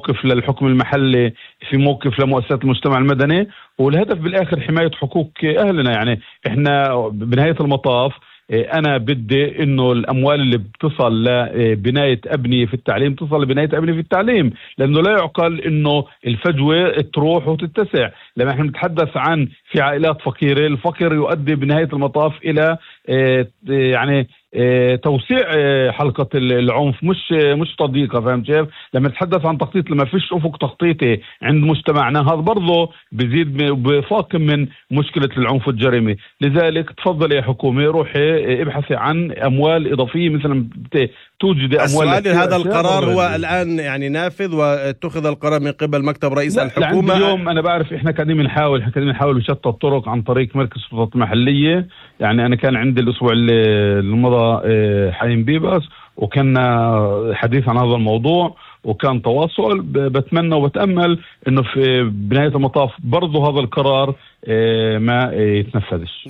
موقف للحكم المحلي، في موقف لمؤسسات المجتمع المدني، والهدف بالآخر حماية حقوق أهلنا. يعني إحنا بنهاية المطاف أنا بدي إنه الأموال اللي بتصل لبناية أبنية في التعليم تصل لبناية أبنية في التعليم، لأنه لا يعقل إنه الفجوة تروح وتتسع. لما إحنا نتحدث عن في عائلات فقيرة، الفقر يؤدي بنهاية المطاف إلى يعني توسيع حلقة العنف، مش تضييقها. فهمت كيف؟ لما نتحدث عن تخطيط، لما فيش أفق تخطيطي عند مجتمعنا، هذا برضه بزيد بفاقم من مشكلة العنف والجريمة. لذلك تفضل يا حكومة روحي ابحثي عن أموال إضافية، مثلا توجد أموال. السؤال، هذا القرار هو الآن يعني نافذ واتخذ القرار من قبل مكتب رئيس الحكومة؟ اليوم أنا بعرف إحنا قاعدين بنحاول بشتى الطرق عن طريق مركز السلطات المحلية. يعني أنا كان عندي الأسبوع اللي مضى حايم بيباس، وكان حديث عن هذا الموضوع وكان تواصل. بتمنى وبتأمل إنه في بنهاية المطاف برضو هذا القرار ما يتنفذش.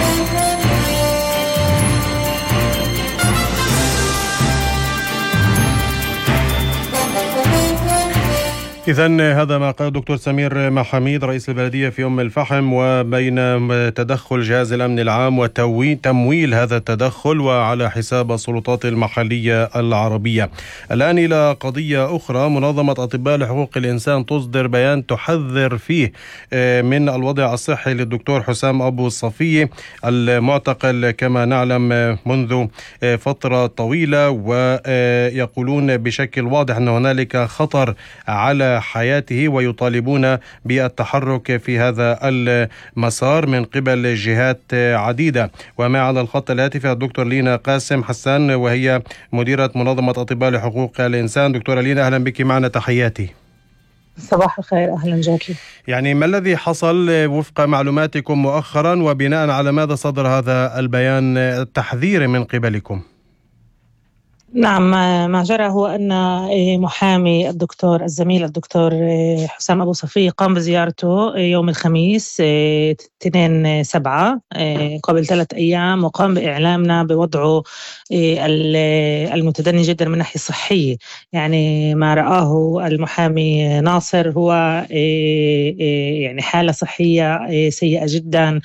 إذن هذا ما قال الدكتور سمير محاميد رئيس البلدية في أم الفحم، وبين تدخل جهاز الأمن العام وتمويل هذا التدخل وعلى حساب السلطات المحلية العربية. الآن إلى قضية أخرى. منظمة أطباء لحقوق الإنسان تصدر بيان تحذر فيه من الوضع الصحي للدكتور حسام أبو الصفي المعتقل كما نعلم منذ فترة طويلة، ويقولون بشكل واضح أن هنالك خطر على حياته، ويطالبون بالتحرك في هذا المسار من قبل جهات عديدة. وما على الخط الهاتف الدكتور لينا قاسم حسان، وهي مديرة منظمة أطباء لحقوق الإنسان. دكتورة لينا، أهلا بك معنا، تحياتي. صباح الخير، أهلا جاكي. يعني ما الذي حصل وفق معلوماتكم مؤخرا، وبناء على ماذا صدر هذا البيان التحذيري من قبلكم؟ نعم، ما جرى هو أن محامي الزميل الدكتور حسام أبو صفي قام بزيارته يوم الخميس 2/7 قبل 3 أيام، وقام بإعلامنا بوضعه المتدني جدا من ناحية صحية. يعني ما رآه المحامي ناصر هو يعني حالة صحية سيئة جدا.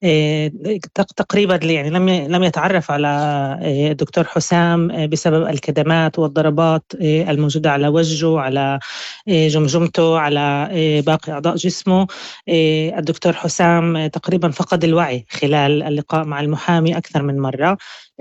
تقريبا يعني لم يتعرف على الدكتور حسام بسبب الكدمات والضربات الموجودة على وجهه، على جمجمته، على باقي أعضاء جسمه. الدكتور حسام تقريبا فقد الوعي خلال اللقاء مع المحامي أكثر من مرة،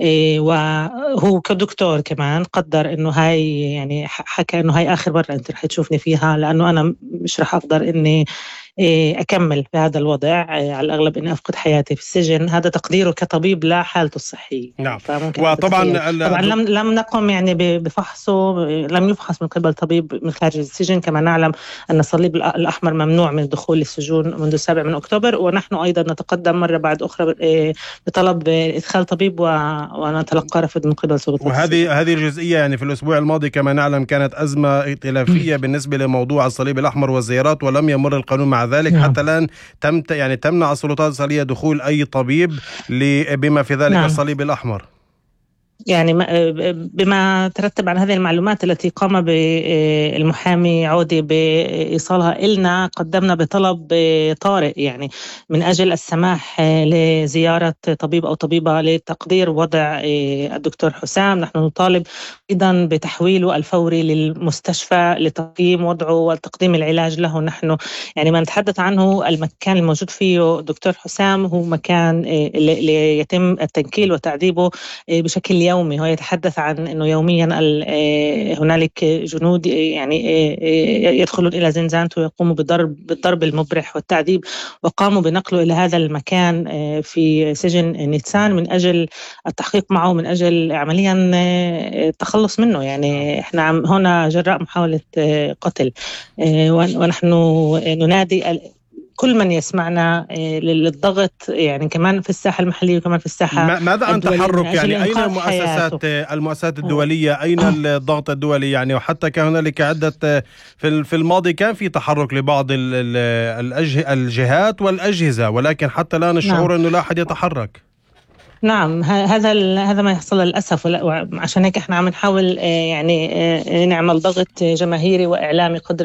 وهو كدكتور كمان قدر إنه هاي، يعني حكى إنه هاي آخر مرة أنت رح تشوفني فيها، لأنه أنا مش رح أقدر إني أكمل بهذا الوضع، على الأغلب إني أفقد حياتي في السجن. هذا تقديره كطبيب لحالته الصحية. نعم. وطبعا لم نقم يعني بفحصه، لم يفحص من قبل طبيب من خارج السجن. كما نعلم أن الصليب الأحمر ممنوع من الدخول للسجون منذ 7 أكتوبر، ونحن أيضا نتقدم مرة بعد أخرى بطلب إدخال طبيب ونتلقى رفض من قبل سلطات. وهذه الجزئية يعني في الأسبوع الماضي كما نعلم كانت أزمة ائتلافية بالنسبة لموضوع الصليب الأحمر والزيارات، ولم يمر القانون مع ذلك. حتى الآن تمنع السلطات الإسرائيلية دخول أي طبيب بما في ذلك الصليب الأحمر. يعني بما ترتب عن هذه المعلومات التي قام بالمحامي عودي بإيصالها إلنا، قدمنا بطلب طارئ يعني من أجل السماح لزيارة طبيب أو طبيبة لتقدير وضع الدكتور حسام. نحن نطالب أيضا بتحويله الفوري للمستشفى لتقييم وضعه وتقديم العلاج له. نحن يعني ما نتحدث عنه، المكان الموجود فيه دكتور حسام هو مكان اللي يتم التنكيل وتعذيبه بشكل يومي. هو يتحدث عن أنه يوميا هنالك جنود يعني يدخلون إلى زنزانته ويقوموا بالضرب المبرح والتعذيب، وقاموا بنقله إلى هذا المكان في سجن نيتسان من أجل التحقيق معه، من أجل عمليا التخلص منه. يعني إحنا هنا جراء محاولة قتل، ونحن ننادي كل من يسمعنا للضغط، يعني كمان في الساحة المحلية وكمان في الساحة ماذا عن تحرك؟ يعني أين المؤسسات الدولية؟ أين الضغط الدولي؟ يعني وحتى كان هنالك عدة في الماضي كان في تحرك لبعض الجهات والأجهزة، ولكن حتى الآن الشعور أنه لا أحد يتحرك. نعم، هذا ما يحصل للأسف، وعشان هيك احنا عم نحاول يعني نعمل ضغط جماهيري وإعلامي قدر